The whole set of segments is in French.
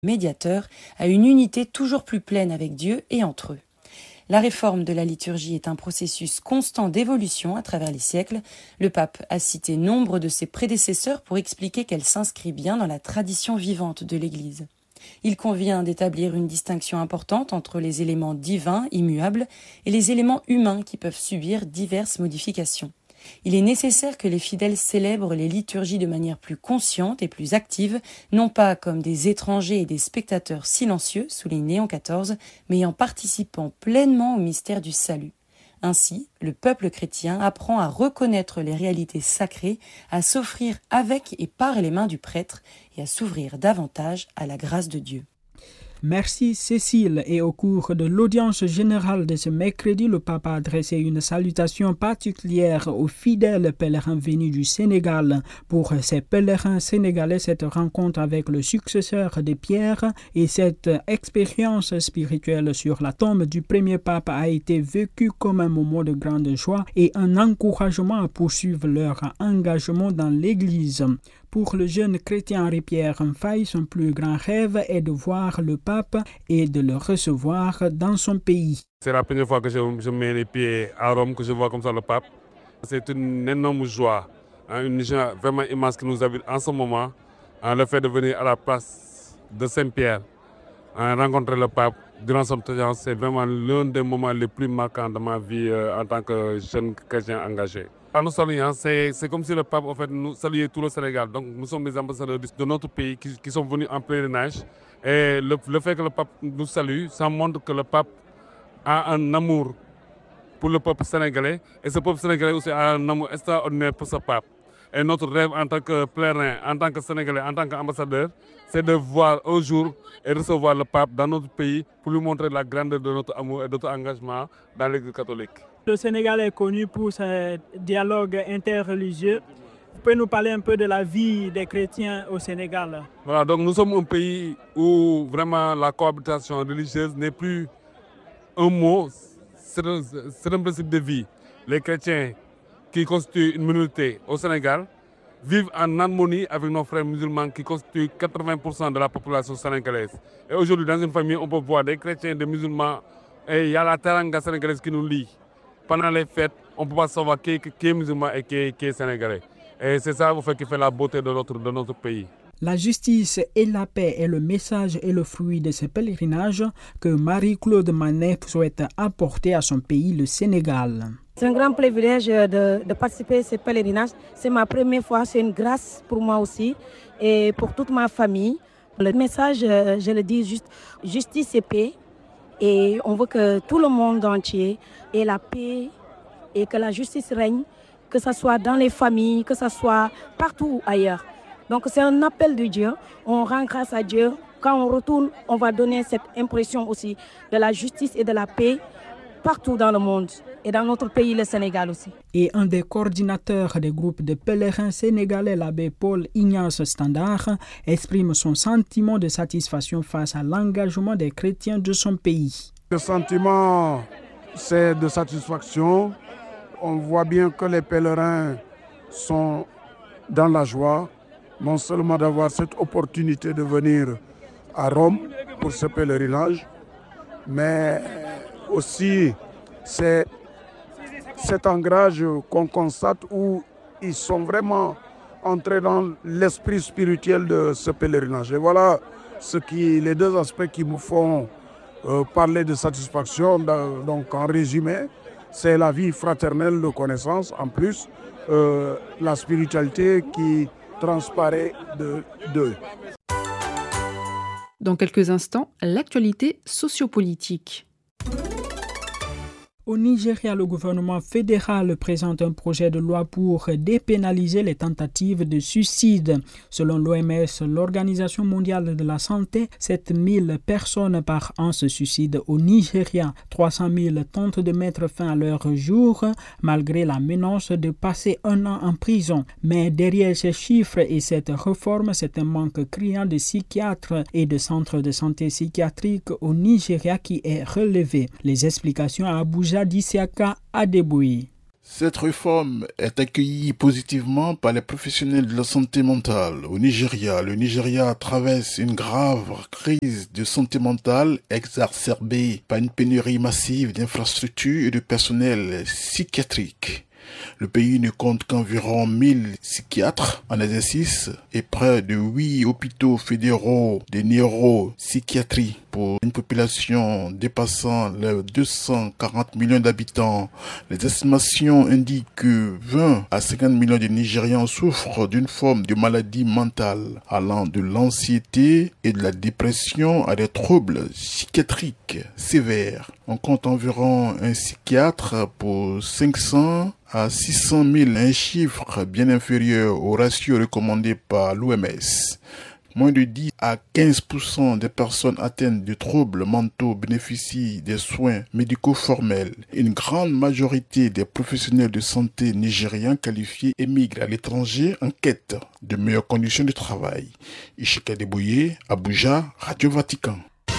médiateurs à une unité toujours plus pleine avec Dieu et entre eux. La réforme de la liturgie est un processus constant d'évolution à travers les siècles. Le pape a cité nombre de ses prédécesseurs pour expliquer qu'elle s'inscrit bien dans la tradition vivante de l'Église. Il convient d'établir une distinction importante entre les éléments divins, immuables, et les éléments humains qui peuvent subir diverses modifications. Il est nécessaire que les fidèles célèbrent les liturgies de manière plus consciente et plus active, non pas comme des étrangers et des spectateurs silencieux, souligne Léon XIV, mais en participant pleinement au mystère du salut. Ainsi, le peuple chrétien apprend à reconnaître les réalités sacrées, à s'offrir avec et par les mains du prêtre et à s'ouvrir davantage à la grâce de Dieu. Merci Cécile. Et au cours de l'audience générale de ce mercredi, le pape a adressé une salutation particulière aux fidèles pèlerins venus du Sénégal. Pour ces pèlerins sénégalais, cette rencontre avec le successeur de Pierre et cette expérience spirituelle sur la tombe du premier pape a été vécue comme un moment de grande joie et un encouragement à poursuivre leur engagement dans l'Église. Pour le jeune chrétien Henri-Pierre Mfaye, son plus grand rêve est de voir le pape et de le recevoir dans son pays. C'est la première fois que je mets les pieds à Rome, que je vois comme ça le pape. C'est une énorme joie, une joie vraiment immense qui nous habite en ce moment. Le fait de venir à la place de Saint-Pierre, rencontrer le pape durant son séjour, c'est vraiment l'un des moments les plus marquants de ma vie en tant que jeune chrétien engagé. Nous saluons, c'est comme si le pape en fait, nous saluait tout le Sénégal. Donc nous sommes des ambassadeurs de notre pays qui sont venus en pèlerinage. Et le fait que le pape nous salue, ça montre que le pape a un amour pour le peuple sénégalais. Et ce peuple sénégalais aussi a un amour extraordinaire pour ce pape. Et notre rêve en tant que pèlerin, en tant que Sénégalais, en tant qu'ambassadeur, c'est de voir un jour et recevoir le pape dans notre pays pour lui montrer la grandeur de notre amour et de notre engagement dans l'Église catholique. Le Sénégal est connu pour ses dialogues interreligieux. Vous pouvez nous parler un peu de la vie des chrétiens au Sénégal? Voilà, donc nous sommes un pays où vraiment la cohabitation religieuse n'est plus un mot, c'est un principe de vie. Les chrétiens qui constituent une minorité au Sénégal vivent en harmonie avec nos frères musulmans qui constituent 80% de la population sénégalaise. Et aujourd'hui, dans une famille, on peut voir des chrétiens, des musulmans, et il y a la teranga sénégalaise qui nous lie. Pendant les fêtes, on ne peut pas savoir qui est musulman et qui est sénégalais. Et c'est ça qui fait la beauté de notre pays. La justice et la paix est le message et le fruit de ce pèlerinage que Marie-Claude Manet souhaite apporter à son pays, le Sénégal. C'est un grand privilège de participer à ce pèlerinage. C'est ma première fois, c'est une grâce pour moi aussi et pour toute ma famille. Le message, je le dis juste, justice et paix. Et on veut que tout le monde entier ait la paix et que la justice règne, que ce soit dans les familles, que ce soit partout ailleurs. Donc c'est un appel de Dieu, on rend grâce à Dieu. Quand on retourne, on va donner cette impression aussi de la justice et de la paix partout dans le monde et dans notre pays, le Sénégal aussi. Et un des coordinateurs des groupes de pèlerins sénégalais, l'abbé Paul Ignace Standard, exprime son sentiment de satisfaction face à l'engagement des chrétiens de son pays. Le sentiment, c'est de satisfaction. On voit bien que les pèlerins sont dans la joie, non seulement d'avoir cette opportunité de venir à Rome pour ce pèlerinage, mais aussi c'est cet ancrage qu'on constate où ils sont vraiment entrés dans l'esprit spirituel de ce pèlerinage. Et voilà les deux aspects qui me font parler de satisfaction. Donc en résumé, c'est la vie fraternelle de connaissance, en plus la spiritualité qui transparaît d'eux. Dans quelques instants, l'actualité sociopolitique. Au Nigeria, le gouvernement fédéral présente un projet de loi pour dépénaliser les tentatives de suicide. Selon l'OMS, l'Organisation mondiale de la santé, 7000 personnes par an se suicident au Nigeria. 300 000 tentent de mettre fin à leur jour, malgré la menace de passer un an en prison. Mais derrière ces chiffres et cette réforme, c'est un manque criant de psychiatres et de centres de santé psychiatriques au Nigeria qui est relevé. Les explications à Abuja d'Isiaka Adeboui. Cette réforme est accueillie positivement par les professionnels de la santé mentale. Au Nigeria, le Nigeria traverse une grave crise de santé mentale exacerbée par une pénurie massive d'infrastructures et de personnel psychiatrique. Le pays ne compte qu'environ 1000 psychiatres en exercice et près de 8 hôpitaux fédéraux de neuropsychiatrie pour une population dépassant les 240 millions d'habitants. Les estimations indiquent que 20 à 50 millions de Nigérians souffrent d'une forme de maladie mentale allant de l'anxiété et de la dépression à des troubles psychiatriques sévères. On compte environ un psychiatre pour 500 à 600 000, un chiffre bien inférieur au ratio recommandé par l'OMS. Moins de 10 à 15% des personnes atteintes de troubles mentaux bénéficient des soins médicaux formels. Une grande majorité des professionnels de santé nigériens qualifiés émigrent à l'étranger en quête de meilleures conditions de travail. Ishika Deboye, Abuja, Radio Vatican.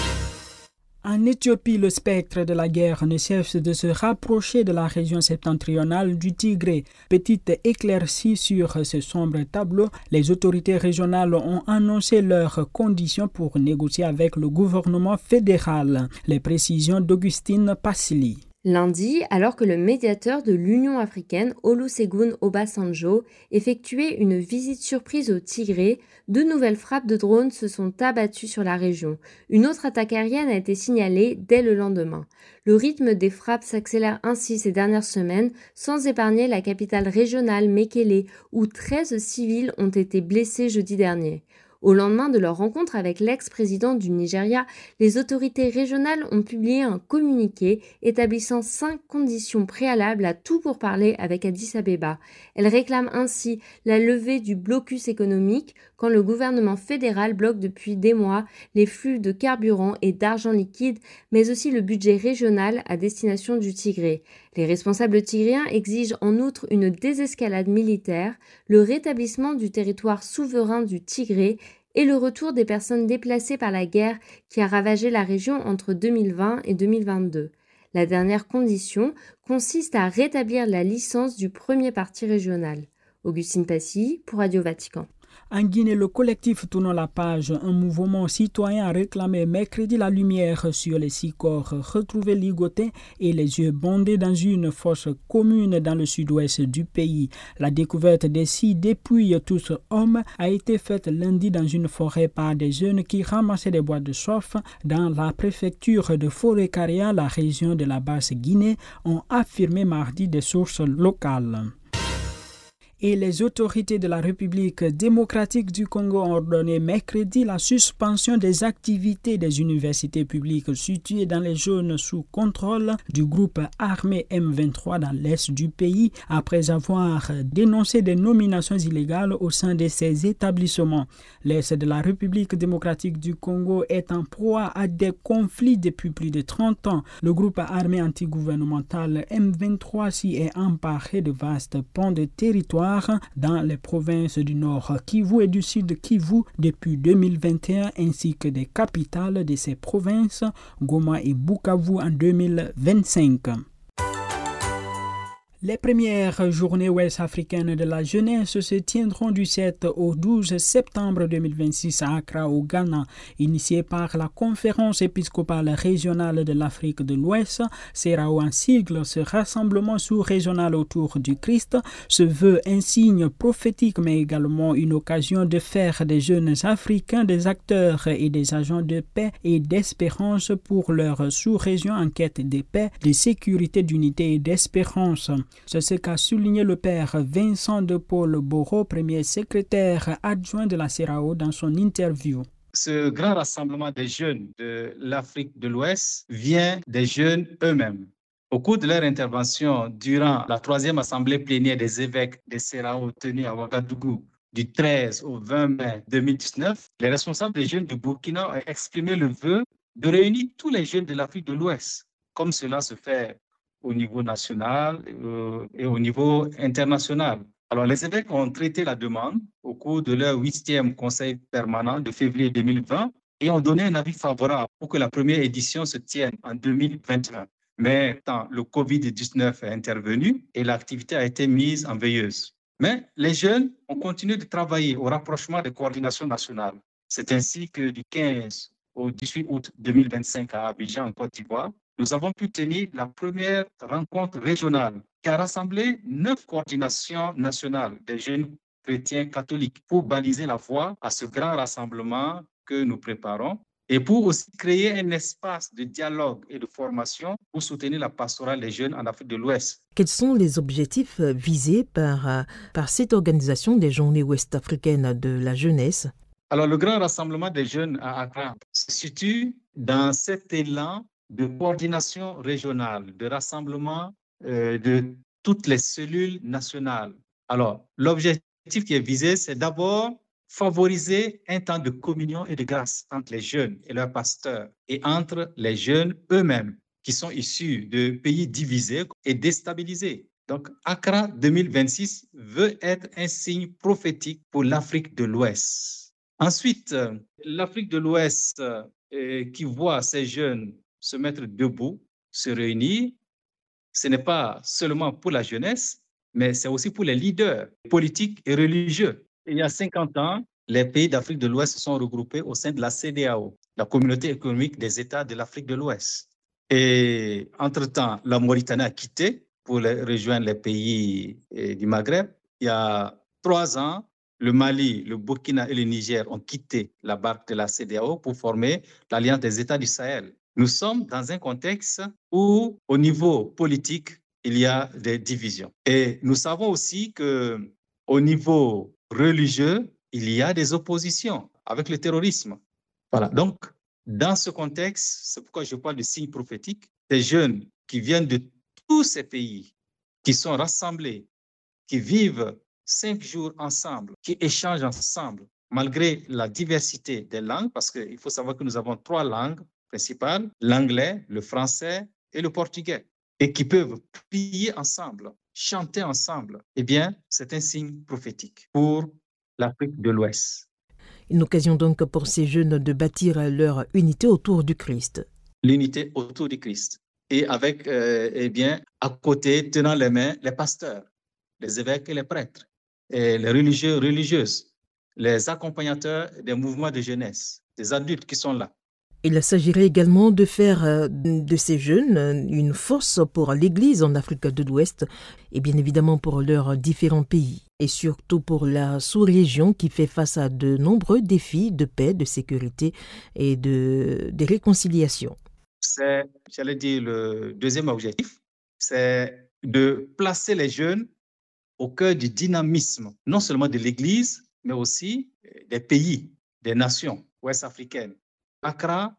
En Éthiopie, le spectre de la guerre ne cesse de se rapprocher de la région septentrionale du Tigré. Petite éclaircie sur ce sombre tableau, les autorités régionales ont annoncé leurs conditions pour négocier avec le gouvernement fédéral. Les précisions d'Augustine Passili. Lundi, alors que le médiateur de l'Union africaine, Olusegun Obasanjo, effectuait une visite surprise au Tigré, de nouvelles frappes de drones se sont abattues sur la région. Une autre attaque aérienne a été signalée dès le lendemain. Le rythme des frappes s'accélère ainsi ces dernières semaines, sans épargner la capitale régionale Mekele, où 13 civils ont été blessés jeudi dernier. Au lendemain de leur rencontre avec l'ex-président du Nigeria, les autorités régionales ont publié un communiqué établissant 5 conditions préalables à tout pourparler avec Addis Abeba. Elles réclament ainsi la levée du blocus économique quand le gouvernement fédéral bloque depuis des mois les flux de carburant et d'argent liquide, mais aussi le budget régional à destination du Tigré. Les responsables tigréens exigent en outre une désescalade militaire, le rétablissement du territoire souverain du Tigré et le retour des personnes déplacées par la guerre qui a ravagé la région entre 2020 et 2022. La dernière condition consiste à rétablir la licence du premier parti régional. Augustine Passy pour Radio Vatican. En Guinée, le collectif Tournons la page, un mouvement citoyen, a réclamé mercredi la lumière sur les 6 corps retrouvés ligotés et les yeux bandés dans une fosse commune dans le sud-ouest du pays. La découverte des 6 dépouilles, tous hommes, a été faite lundi dans une forêt par des jeunes qui ramassaient des bois de chauffe dans la préfecture de Forêt-Caria, la région de la Basse-Guinée, ont affirmé mardi des sources locales. Et les autorités de la République démocratique du Congo ont ordonné mercredi la suspension des activités des universités publiques situées dans les zones sous contrôle du groupe armé M23 dans l'est du pays après avoir dénoncé des nominations illégales au sein de ces établissements. L'est de la République démocratique du Congo est en proie à des conflits depuis plus de 30 ans. Le groupe armé antigouvernemental M23 s'y est emparé de vastes pans de territoire dans les provinces du Nord Kivu et du Sud Kivu depuis 2021 ainsi que des capitales de ces provinces, Goma et Bukavu en 2025. Les premières journées ouest-africaines de la jeunesse se tiendront du 7 au 12 septembre 2026 à Accra, au Ghana. Initiées par la Conférence épiscopale régionale de l'Afrique de l'Ouest, CERAO en sigle, ce rassemblement sous-régional autour du Christ se veut un signe prophétique mais également une occasion de faire des jeunes Africains des acteurs et des agents de paix et d'espérance pour leur sous-région en quête de paix, de sécurité, d'unité et d'espérance. C'est ce qu'a souligné le père Vincent de Paul Boro, premier secrétaire adjoint de la CERAO, dans son interview. Ce grand rassemblement des jeunes de l'Afrique de l'Ouest vient des jeunes eux-mêmes. Au cours de leur intervention durant la 3e assemblée plénière des évêques des CERAO tenue à Ouagadougou du 13 au 20 mai 2019, les responsables des jeunes du Burkina ont exprimé le vœu de réunir tous les jeunes de l'Afrique de l'Ouest, comme cela se fait au niveau national et au niveau international. Alors, les évêques ont traité la demande au cours de leur 8e conseil permanent de février 2020 et ont donné un avis favorable pour que la première édition se tienne en 2021. Mais quand le Covid-19 est intervenu et l'activité a été mise en veilleuse. Mais les jeunes ont continué de travailler au rapprochement des coordinations nationales. C'est ainsi que du 15 au 18 août 2025 à Abidjan, en Côte d'Ivoire, nous avons pu tenir la première rencontre régionale qui a rassemblé 9 coordinations nationales des jeunes chrétiens catholiques pour baliser la voie à ce grand rassemblement que nous préparons et pour aussi créer un espace de dialogue et de formation pour soutenir la pastorale des jeunes en Afrique de l'Ouest. Quels sont les objectifs visés par cette organisation des Journées ouest-africaines de la jeunesse? Alors, le grand rassemblement des jeunes à Accra se situe dans cet élan de coordination régionale, de rassemblement de toutes les cellules nationales. Alors, l'objectif qui est visé, c'est d'abord favoriser un temps de communion et de grâce entre les jeunes et leurs pasteurs et entre les jeunes eux-mêmes qui sont issus de pays divisés et déstabilisés. Donc, Accra 2026 veut être un signe prophétique pour l'Afrique de l'Ouest. Ensuite, l'Afrique de l'Ouest qui voit ces jeunes se mettre debout, se réunir, ce n'est pas seulement pour la jeunesse, mais c'est aussi pour les leaders politiques et religieux. Il y a 50 ans, les pays d'Afrique de l'Ouest se sont regroupés au sein de la CEDEAO, la Communauté économique des États de l'Afrique de l'Ouest. Et entre-temps, la Mauritanie a quitté pour rejoindre les pays du Maghreb. Il y a 3 ans, le Mali, le Burkina et le Niger ont quitté la barque de la CEDEAO pour former l'Alliance des États du Sahel. Nous sommes dans un contexte où, au niveau politique, il y a des divisions. Et nous savons aussi qu'au niveau religieux, il y a des oppositions avec le terrorisme. Voilà. Donc, dans ce contexte, c'est pourquoi je parle de signes prophétiques, des jeunes qui viennent de tous ces pays, qui sont rassemblés, qui vivent 5 jours ensemble, qui échangent ensemble, malgré la diversité des langues, parce qu'il faut savoir que nous avons 3 langues principales, l'anglais, le français et le portugais, et qui peuvent prier ensemble, chanter ensemble. Eh bien, c'est un signe prophétique pour l'Afrique de l'Ouest. Une occasion donc pour ces jeunes de bâtir leur unité autour du Christ. L'unité autour du Christ. Et avec, eh bien, à côté, tenant les mains, les pasteurs, les évêques et les prêtres, et les religieux, religieuses, les accompagnateurs des mouvements de jeunesse, des adultes qui sont là. Il s'agirait également de faire de ces jeunes une force pour l'Église en Afrique de l'Ouest et bien évidemment pour leurs différents pays et surtout pour la sous-région qui fait face à de nombreux défis de paix, de sécurité et de réconciliation. C'est, j'allais dire, le deuxième objectif, c'est de placer les jeunes au cœur du dynamisme, non seulement de l'Église, mais aussi des pays, des nations ouest-africaines. Accra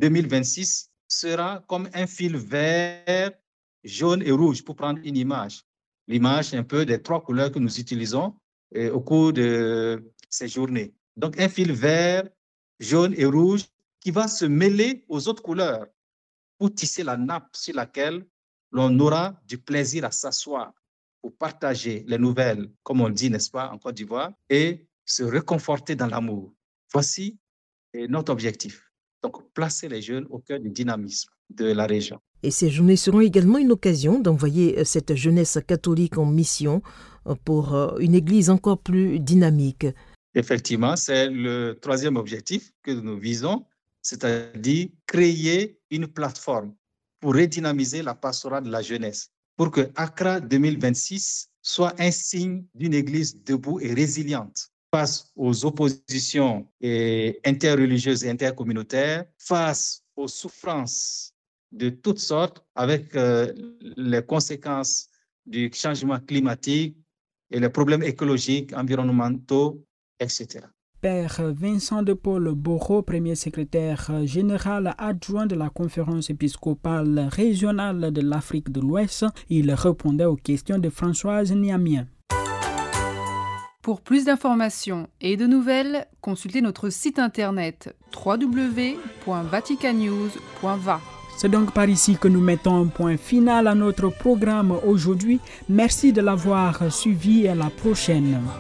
2026 sera comme un fil vert, jaune et rouge, pour prendre une image. L'image un peu des 3 couleurs que nous utilisons au cours de ces journées. Donc un fil vert, jaune et rouge qui va se mêler aux autres couleurs pour tisser la nappe sur laquelle l'on aura du plaisir à s'asseoir pour partager les nouvelles, comme on dit, n'est-ce pas, en Côte d'Ivoire, et se réconforter dans l'amour. Voici notre objectif. Donc, placer les jeunes au cœur du dynamisme de la région. Et ces journées seront également une occasion d'envoyer cette jeunesse catholique en mission pour une église encore plus dynamique. Effectivement, c'est le 3e objectif que nous visons, c'est-à-dire créer une plateforme pour redynamiser la pastorale de la jeunesse, pour que Accra 2026 soit un signe d'une église debout et résiliente face aux oppositions interreligieuses et intercommunautaires, face aux souffrances de toutes sortes, avec les conséquences du changement climatique et les problèmes écologiques, environnementaux, etc. Père Vincent de Paul Boro, premier secrétaire général adjoint de la conférence épiscopale régionale de l'Afrique de l'Ouest, il répondait aux questions de Françoise Niamien. Pour plus d'informations et de nouvelles, consultez notre site internet www.vaticannews.va. C'est donc par ici que nous mettons un point final à notre programme aujourd'hui. Merci de l'avoir suivi et à la prochaine.